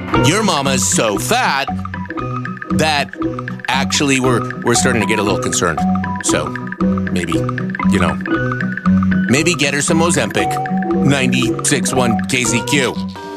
Your mama is so fat that actually we're starting to get a little concerned. So maybe, maybe get her some Ozempic. 96.1 KZQ.